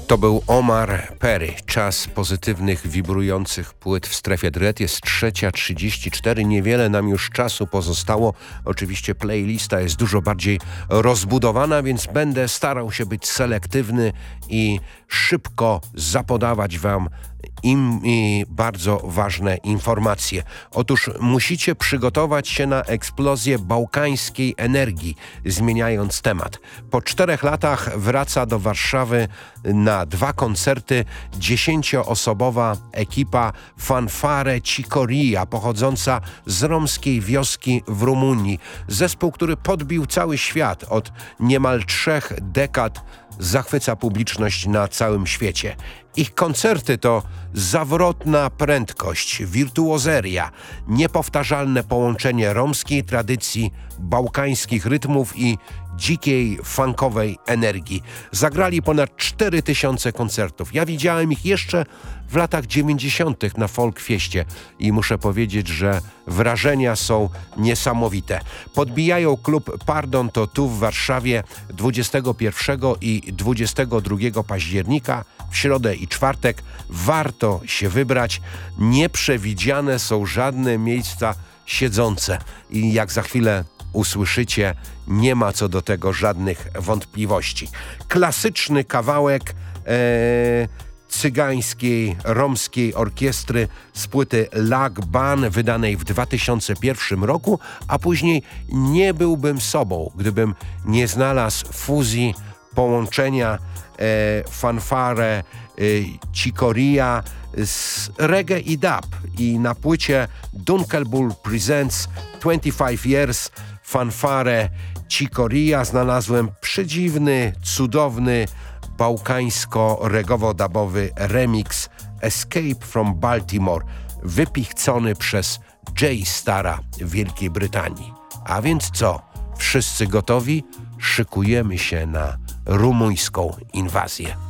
To był Omar Perry. Czas pozytywnych, wibrujących płyt w strefie Dread. Jest 3:34. Niewiele nam już czasu pozostało. Oczywiście playlista jest dużo bardziej rozbudowana, więc będę starał się być selektywny i szybko zapodawać wam bardzo ważne informacje. Otóż musicie przygotować się na eksplozję bałkańskiej energii, zmieniając temat. Po 4 latach wraca do Warszawy na 2 koncerty 10-osobowa ekipa Fanfare Cicoria, pochodząca z romskiej wioski w Rumunii. Zespół, który podbił cały świat od niemal 3 dekad, zachwyca publiczność na całym świecie. Ich koncerty to zawrotna prędkość, wirtuozeria, niepowtarzalne połączenie romskiej tradycji, bałkańskich rytmów i dzikiej, funkowej energii. Zagrali ponad 4000 koncertów. Ja widziałem ich jeszcze w latach 90. na Folkfieście i muszę powiedzieć, że wrażenia są niesamowite. Podbijają klub Pardon to tu w Warszawie 21 i 22 października, w środę i czwartek. Warto się wybrać. Nieprzewidziane są żadne miejsca siedzące i jak za chwilę usłyszycie, nie ma co do tego żadnych wątpliwości. Klasyczny kawałek cygańskiej, romskiej orkiestry z płyty Lag Ban, wydanej w 2001 roku, a później Nie byłbym sobą, gdybym nie znalazł fuzji, połączenia fanfare Cicoria z reggae i dub. I na płycie Dunkelbull Presents 25 Years fanfare Cicoria znalazłem przedziwny, cudowny, bałkańsko-regowo-dubowy remix Escape from Baltimore, wypichcony przez Jay Stara w Wielkiej Brytanii. A więc co? Wszyscy gotowi? Szykujemy się na rumuńską inwazję.